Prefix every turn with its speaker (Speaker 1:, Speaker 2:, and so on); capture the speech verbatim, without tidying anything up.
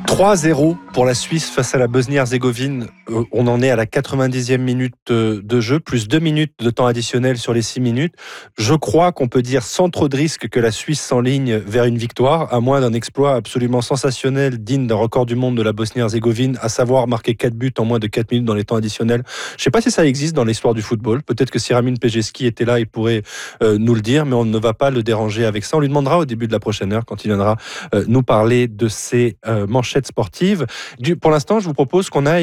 Speaker 1: trois zéro pour la Suisse face à la Bosnie-Herzégovine. On en est à la quatre-vingt-dixième minute de jeu, plus deux minutes de temps additionnel sur les six minutes. Je crois qu'on peut dire sans trop de risque que la Suisse s'enligne vers une victoire, à moins d'un exploit absolument sensationnel, digne d'un record du monde de la Bosnie-Herzégovine, à savoir marquer quatre buts en moins de quatre minutes dans les temps additionnels. Je ne sais pas si ça existe dans l'histoire du football. Peut-être que si Ramin Pejeski était là, il pourrait euh, nous le dire, mais on ne va pas le déranger avec ça. On lui demandera au début de la prochaine heure, quand il viendra euh, nous parler de ses euh, manchettes sportives. Du, pour l'instant, je vous propose qu'on aille